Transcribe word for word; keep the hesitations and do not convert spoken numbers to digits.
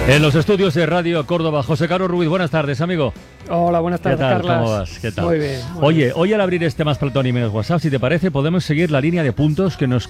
En los estudios de Radio Córdoba, José Carlos Ruiz, buenas tardes, amigo. Hola, buenas tardes, ¿Qué tal? Carlas. ¿Cómo vas? ¿Qué tal? Muy bien. Muy Oye, bien. hoy al abrir este Más Platón y Menos WhatsApp, si te parece, podemos seguir la línea de puntos que nos